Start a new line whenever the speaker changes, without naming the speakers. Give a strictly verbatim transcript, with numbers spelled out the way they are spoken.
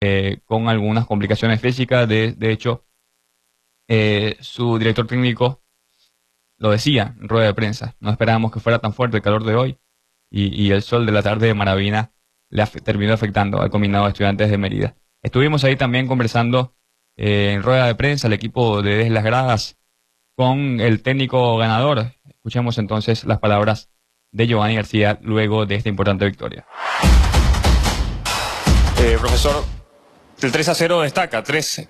eh, con algunas complicaciones físicas. De, de hecho, eh, su director técnico lo decía en rueda de prensa. No esperábamos que fuera tan fuerte el calor de hoy y, y el sol de la tarde de Maravina le af- terminó afectando al combinado de Estudiantes de Mérida. Estuvimos ahí también conversando eh, en rueda de prensa, el equipo de Desde las Gradas, con el técnico ganador. Escuchemos entonces las palabras de Giovanni García luego de esta importante victoria.
Eh, profesor, el tres a cero destaca, tres